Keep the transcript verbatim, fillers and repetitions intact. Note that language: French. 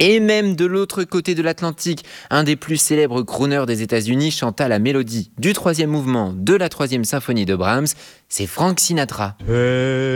Et même de l'autre côté de l'Atlantique, un des plus célèbres crooners des États-Unis chanta la mélodie du troisième mouvement de la troisième symphonie de Brahms, c'est Frank Sinatra. Hey.